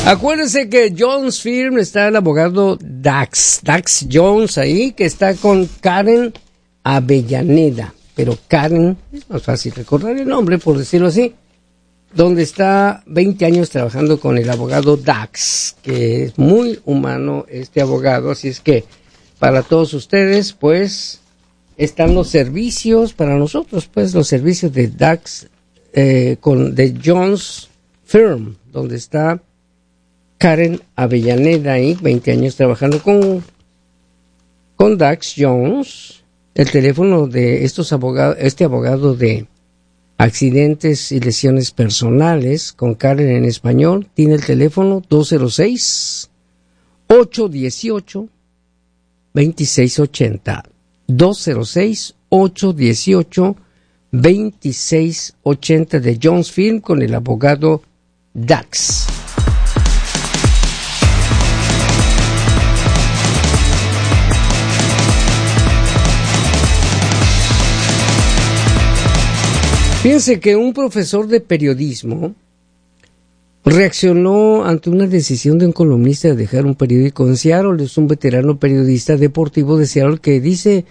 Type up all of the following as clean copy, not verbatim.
Acuérdense que Jones Firm está el abogado Dax Jones ahí, que está con Karen Avellaneda. Pero Karen, es más fácil recordar el nombre, por decirlo así, donde está 20 años trabajando con el abogado Dax, que es muy humano este abogado, así es que para todos ustedes, pues, están los servicios, para nosotros, pues, los servicios de Dax, de Jones Firm, donde está Karen Avellaneda ahí, 20 años trabajando con Dax Jones. El teléfono de este abogado de accidentes y lesiones personales con Karen en español tiene el teléfono 206-818-2680. 206-818-2680 de Jones Film con el abogado Dax. Fíjense que un profesor de periodismo reaccionó ante una decisión de un columnista de dejar un periódico en Seattle. Es un veterano periodista deportivo de Seattle que dice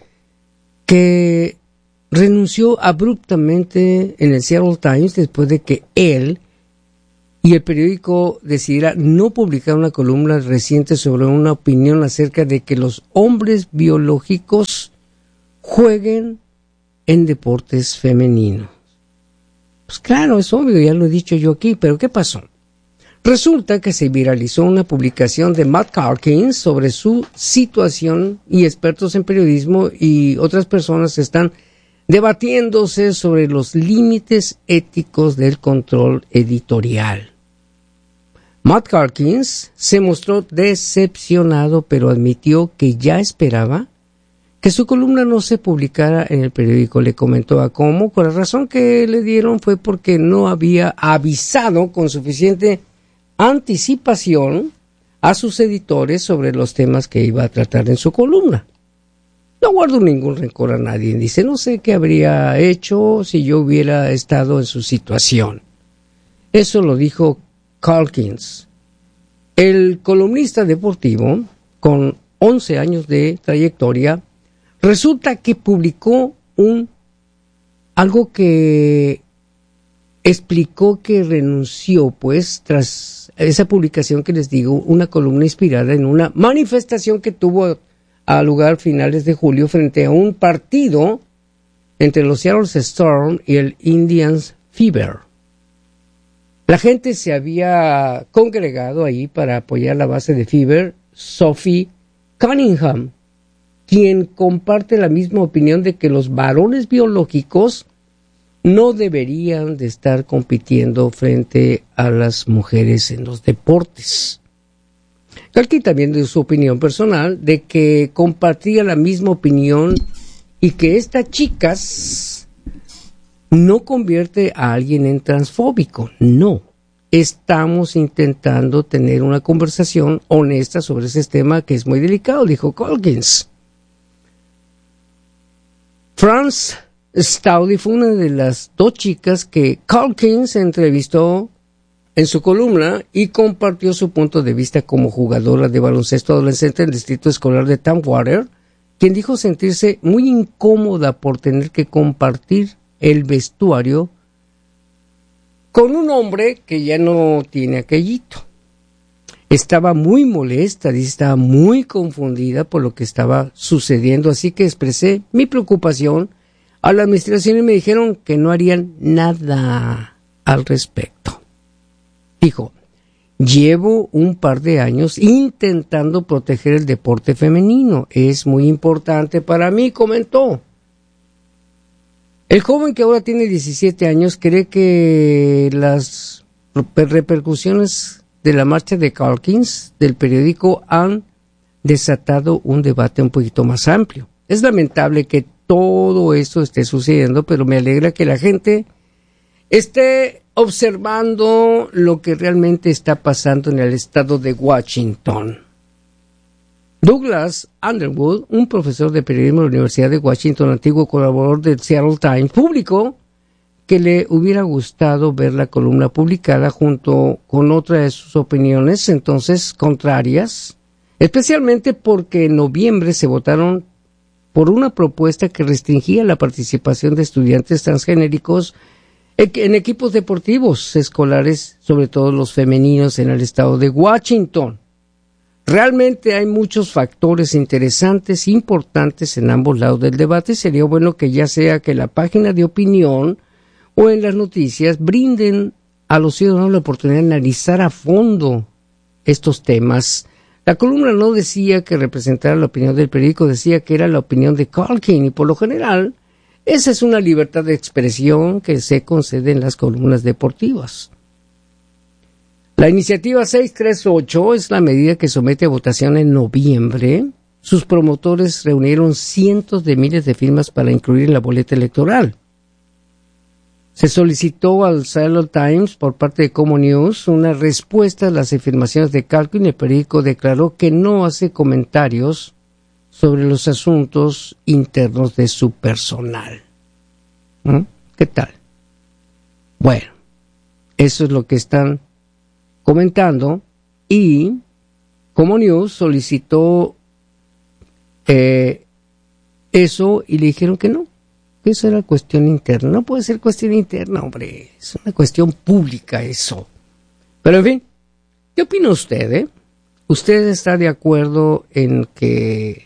que renunció abruptamente en el Seattle Times después de que él y el periódico decidiera no publicar una columna reciente sobre una opinión acerca de que los hombres biológicos jueguen en deportes femeninos. Pues claro, es obvio, ya lo he dicho yo aquí, pero ¿qué pasó? Resulta que se viralizó una publicación de Matt Calkins sobre su situación y expertos en periodismo y otras personas están debatiéndose sobre los límites éticos del control editorial. Matt Calkins se mostró decepcionado, pero admitió que ya esperaba que su columna no se publicara en el periódico. Le comentó a cómo, con la razón que le dieron fue porque no había avisado con suficiente anticipación a sus editores sobre los temas que iba a tratar en su columna. No guardo ningún rencor a nadie. Dice, no sé qué habría hecho si yo hubiera estado en su situación. Eso lo dijo Calkins. El columnista deportivo, con 11 años de trayectoria, resulta que publicó algo que explicó que renunció, pues, tras esa publicación que les digo, una columna inspirada en una manifestación que tuvo a lugar a finales de julio frente a un partido entre los Seattle Storm y el Indians Fever. La gente se había congregado ahí para apoyar la base de Fever, Sophie Cunningham, quien comparte la misma opinión de que los varones biológicos no deberían de estar compitiendo frente a las mujeres en los deportes. Calkins también dio su opinión personal de que compartía la misma opinión y que estas chicas no convierte a alguien en transfóbico. No, estamos intentando tener una conversación honesta sobre ese tema que es muy delicado, dijo Calkins. France Staudy fue una de las dos chicas que Calkins entrevistó en su columna y compartió su punto de vista como jugadora de baloncesto adolescente en el distrito escolar de Tamwater, quien dijo sentirse muy incómoda por tener que compartir el vestuario con un hombre que ya no tiene aquellito. Estaba muy molesta, dice, estaba muy confundida por lo que estaba sucediendo, así que expresé mi preocupación a la administración y me dijeron que no harían nada al respecto. Dijo, llevo un par de años intentando proteger el deporte femenino, es muy importante para mí, comentó. El joven, que ahora tiene 17 años, cree que las repercusiones de la marcha de Calkins del periódico han desatado un debate un poquito más amplio. Es lamentable que todo esto esté sucediendo, pero me alegra que la gente esté observando lo que realmente está pasando en el estado de Washington. Douglas Underwood, un profesor de periodismo de la Universidad de Washington, antiguo colaborador del Seattle Times, publicó que le hubiera gustado ver la columna publicada junto con otra de sus opiniones, entonces contrarias, especialmente porque en noviembre se votaron por una propuesta que restringía la participación de estudiantes transgénicos en equipos deportivos escolares, sobre todo los femeninos en el estado de Washington. Realmente hay muchos factores interesantes, importantes en ambos lados del debate. Sería bueno que ya sea que la página de opinión o en las noticias brinden a los ciudadanos la oportunidad de analizar a fondo estos temas. La columna no decía que representara la opinión del periódico, decía que era la opinión de Culkin, y por lo general esa es una libertad de expresión que se concede en las columnas deportivas. La iniciativa 638 es la medida que somete a votación en noviembre. Sus promotores reunieron cientos de miles de firmas para incluir en la boleta electoral. Se solicitó al Seattle Times por parte de Como News una respuesta a las afirmaciones de Culkin. El periódico declaró que no hace comentarios sobre los asuntos internos de su personal. ¿Qué tal? Bueno, eso es lo que están comentando, y Como News solicitó eso y le dijeron que no, que eso era cuestión interna. No puede ser cuestión interna, hombre, es una cuestión pública eso. Pero en fin, ¿qué opina usted? ¿Usted está de acuerdo en que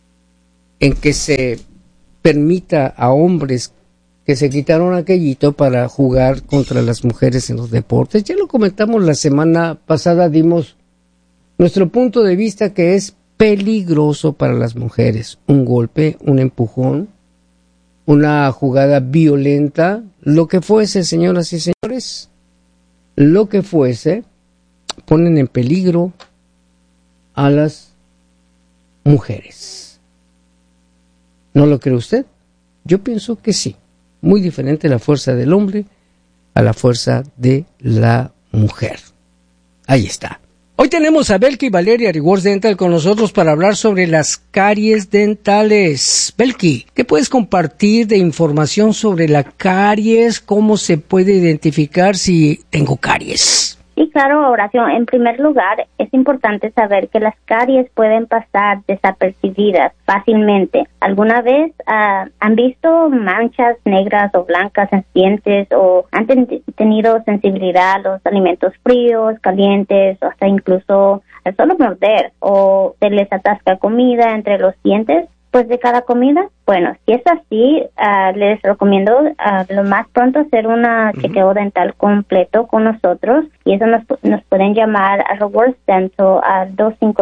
se permita a hombres que se quitaron aquellito para jugar contra las mujeres en los deportes? Ya lo comentamos la semana pasada, dimos nuestro punto de vista, que es peligroso para las mujeres. Un golpe, un empujón, una jugada violenta, lo que fuese, señoras y señores, lo que fuese, ponen en peligro a las mujeres. ¿No lo cree usted? Yo pienso que sí. Muy diferente la fuerza del hombre a la fuerza de la mujer. Ahí está. Hoy tenemos a Belki y Valeria Rewards Dental con nosotros para hablar sobre las caries dentales. Belki, ¿qué puedes compartir de información sobre la caries? ¿Cómo se puede identificar si tengo caries? Sí, claro, Horacio. En primer lugar, es importante saber que las caries pueden pasar desapercibidas fácilmente. ¿Alguna vez han visto manchas negras o blancas en dientes, o han tenido sensibilidad a los alimentos fríos, calientes, o hasta incluso al solo morder, o se les atasca comida entre los dientes pues de cada comida? Bueno, si es así, les recomiendo lo más pronto hacer una chequeo dental completo con nosotros, y eso nos pueden llamar a Rewards Dental al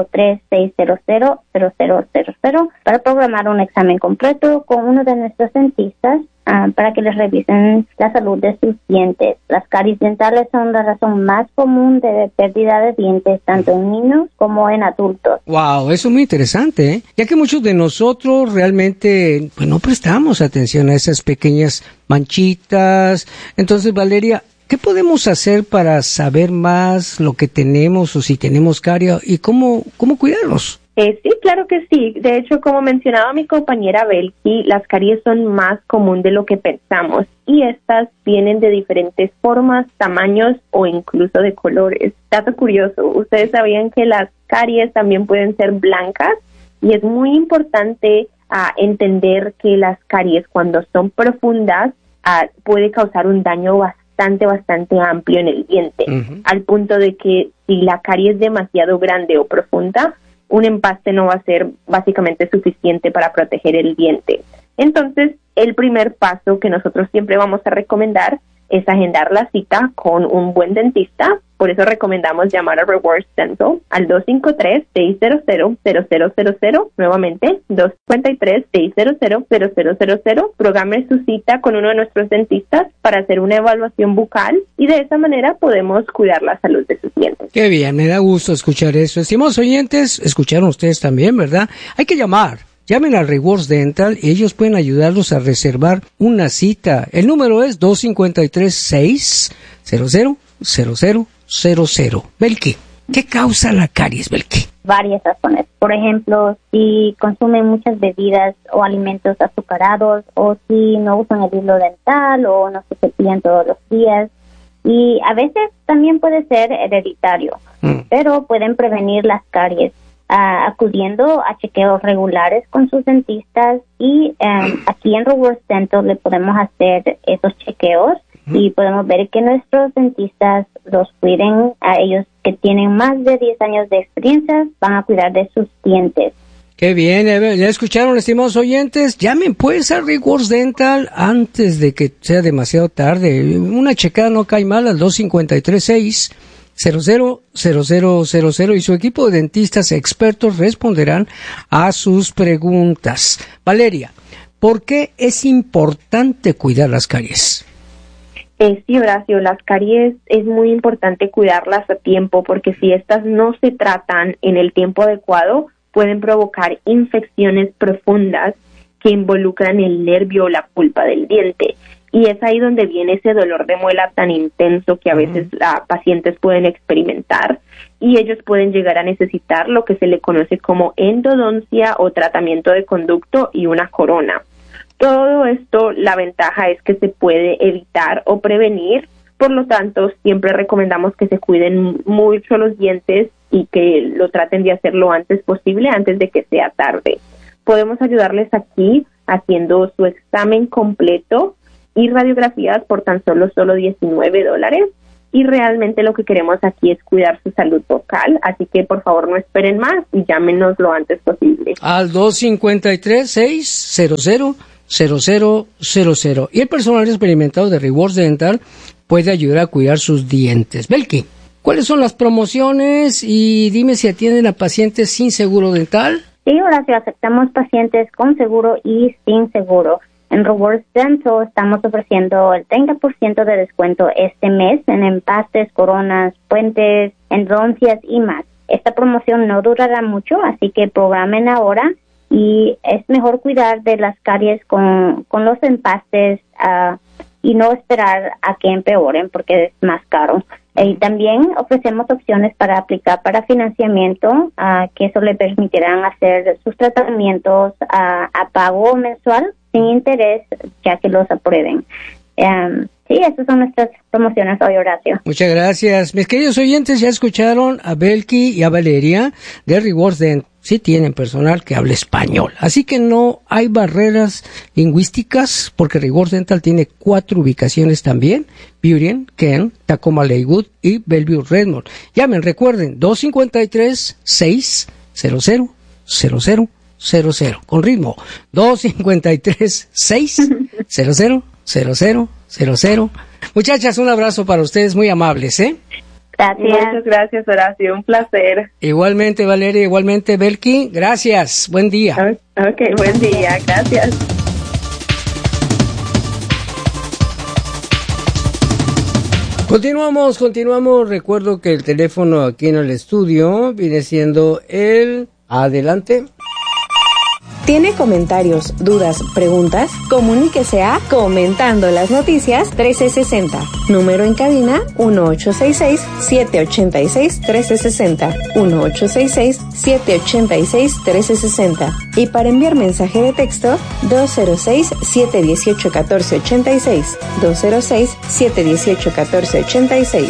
253-600-0000 para programar un examen completo con uno de nuestros dentistas para que les revisen la salud de sus dientes. Las caries dentales son la razón más común de pérdida de dientes, tanto en niños como en adultos. Wow, eso es muy interesante, ¿eh? Ya que muchos de nosotros realmente pues no prestamos atención a esas pequeñas manchitas. Entonces, Valeria, ¿qué podemos hacer para saber más lo que tenemos o si tenemos caries y cómo cuidarlos? Sí, claro que sí. De hecho, como mencionaba mi compañera Belki, las caries son más común de lo que pensamos, y estas vienen de diferentes formas, tamaños o incluso de colores. Dato curioso, ¿ustedes sabían que las caries también pueden ser blancas? Y es muy importante entender que las caries, cuando son profundas, puede causar un daño bastante amplio en el diente, al punto de que si la carie es demasiado grande o profunda, un empaste no va a ser básicamente suficiente para proteger el diente. Entonces, el primer paso que nosotros siempre vamos a recomendar es agendar la cita con un buen dentista. Por eso recomendamos llamar a Rewards Dental al 253-600-0000, nuevamente 253-600-0000. Programe su cita con uno de nuestros dentistas para hacer una evaluación bucal, y de esa manera podemos cuidar la salud de sus dientes. Qué bien, me da gusto escuchar eso. Estimados oyentes, escucharon ustedes también, ¿verdad? Hay que llamar. Llamen a Rewards Dental y ellos pueden ayudarlos a reservar una cita. El número es 253-600-0000. Belki. ¿Qué causa la caries, Belki? Varias razones. Por ejemplo, si consumen muchas bebidas o alimentos azucarados, o si no usan el hilo dental o no se cepillan todos los días. Y a veces también puede ser hereditario, pero pueden prevenir las caries acudiendo a chequeos regulares con sus dentistas, y aquí en Rewards Dental le podemos hacer esos chequeos y podemos ver que nuestros dentistas los cuiden. A ellos que tienen más de 10 años de experiencia van a cuidar de sus dientes. Qué bien, ya escucharon, estimados oyentes. Llamen pues a Rewards Dental antes de que sea demasiado tarde. Una checada no cae mal al 253-600-0000 y su equipo de dentistas expertos responderán a sus preguntas. Valeria, ¿por qué es importante cuidar las caries? Sí, Horacio, las caries es muy importante cuidarlas a tiempo, porque si estas no se tratan en el tiempo adecuado, pueden provocar infecciones profundas que involucran el nervio o la pulpa del diente. Y es ahí donde viene ese dolor de muela tan intenso que a veces pacientes pueden experimentar, y ellos pueden llegar a necesitar lo que se le conoce como endodoncia o tratamiento de conducto y una corona. Todo esto, la ventaja es que se puede evitar o prevenir, por lo tanto, siempre recomendamos que se cuiden mucho los dientes y que lo traten de hacer lo antes posible, antes de que sea tarde. Podemos ayudarles aquí haciendo su examen completo y radiografías por tan solo $19. Y realmente lo que queremos aquí es cuidar su salud vocal, así que por favor no esperen más y llámenos lo antes posible. Al 253-600-0000. Y el personal experimentado de Rewards Dental puede ayudar a cuidar sus dientes. Belki, ¿cuáles son las promociones? Y dime si atienden a pacientes sin seguro dental. Sí, Horacio, aceptamos pacientes con seguro y sin seguro. En Rewards Dental estamos ofreciendo el 30% de descuento este mes en empastes, coronas, puentes, endodoncias y más. Esta promoción no durará mucho, así que programen ahora, y es mejor cuidar de las caries con los empastes y no esperar a que empeoren porque es más caro. Y también ofrecemos opciones para aplicar para financiamiento, que eso le permitirán hacer sus tratamientos a pago mensual sin interés, ya que los aprueben. Sí, esas son nuestras promociones hoy, Horacio. Muchas gracias. Mis queridos oyentes, ya escucharon a Belki y a Valeria de Rewards Dental. Sí tienen personal que habla español, así que no hay barreras lingüísticas, porque Rewards Dental tiene 4 ubicaciones también: Burien, Kent, Tacoma Lakewood y Bellevue Redmond. Llamen, recuerden, 253-600-0000, con ritmo, 253-600-0000. Muchachas, un abrazo para ustedes, muy amables, ¿eh? Gracias. Muchas gracias, Horacio, un placer. Igualmente, Valeria, igualmente, Belki, gracias, buen día. Ok, buen día, gracias. Continuamos. Recuerdo que el teléfono aquí en el estudio viene siendo el... Adelante. ¿Tiene comentarios, dudas, preguntas? Comuníquese a Comentando las Noticias 1360. Número en cabina 1866-786-1360. 1866-786-1360. Y para enviar mensaje de texto 206-718-1486. 206-718-1486.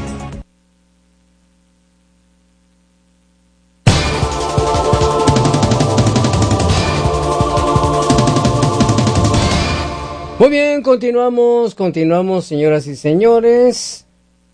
Muy bien, continuamos, señoras y señores.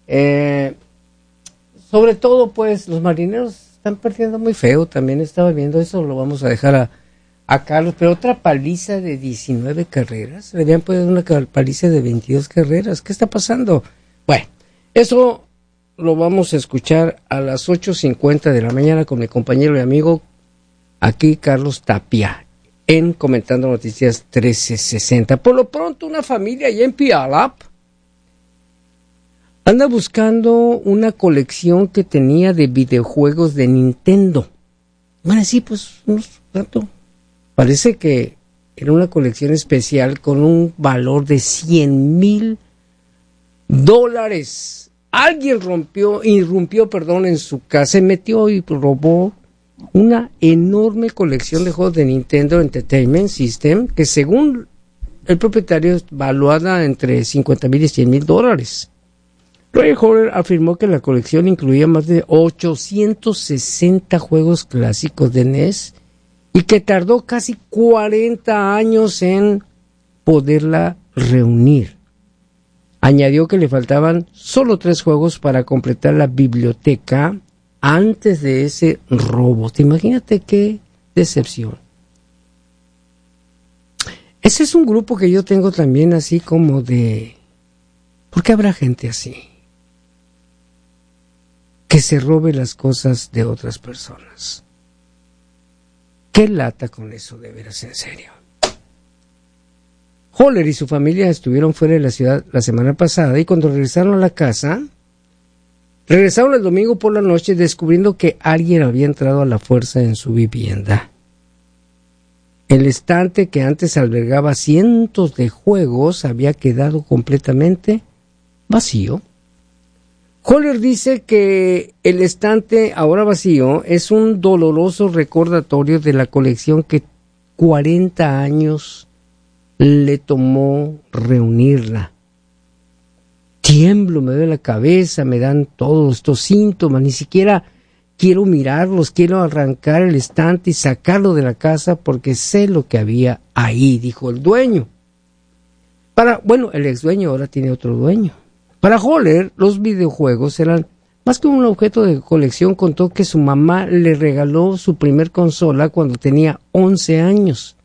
Sobre todo, pues, los marineros están perdiendo muy feo. También estaba viendo eso, lo vamos a dejar a Carlos. Pero otra paliza de 19 carreras. Deberían poner una paliza de 22 carreras. ¿Qué está pasando? Bueno, eso lo vamos a escuchar a las 8:50 de la mañana con mi compañero y amigo aquí, Carlos Tapia, en Comentando Noticias 1360. Por lo pronto, una familia allá en Puyallup anda buscando una colección que tenía de videojuegos de Nintendo. Bueno, sí, pues, tanto. Parece que era una colección especial con un valor de $100,000. alguien irrumpió en su casa, se metió y robó una enorme colección de juegos de Nintendo Entertainment System que según el propietario es valuada entre $50,000 y $100,000. Roger Holler afirmó que la colección incluía más de 860 juegos clásicos de NES y que tardó casi 40 años en poderla reunir. Añadió que le faltaban solo 3 juegos para completar la biblioteca antes de ese robo. ¿Te imagínate qué decepción? Ese es un grupo que yo tengo también así como de... ¿Por qué habrá gente así? Que se robe las cosas de otras personas. ¿Qué lata con eso, de veras, en serio? Holler y su familia estuvieron fuera de la ciudad la semana pasada y cuando regresaron a la casa, regresaron el domingo por la noche descubriendo que alguien había entrado a la fuerza en su vivienda. El estante que antes albergaba cientos de juegos había quedado completamente vacío. Holler dice que el estante ahora vacío es un doloroso recordatorio de la colección que 40 años le tomó reunirla. Tiemblo, me duele la cabeza, me dan todos estos síntomas, ni siquiera quiero mirarlos, quiero arrancar el estante y sacarlo de la casa porque sé lo que había ahí, dijo el dueño. El ex dueño ahora tiene otro dueño. Para Holler, los videojuegos eran más que un objeto de colección. Contó que su mamá le regaló su primer consola cuando tenía 11 años.